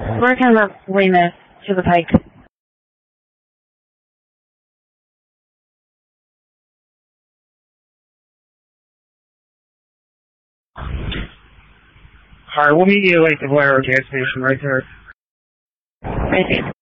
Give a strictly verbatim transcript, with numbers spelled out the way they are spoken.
We're coming up Weymouth to the Pike. Alright, we'll meet you like the Valero gas station right there. Right there.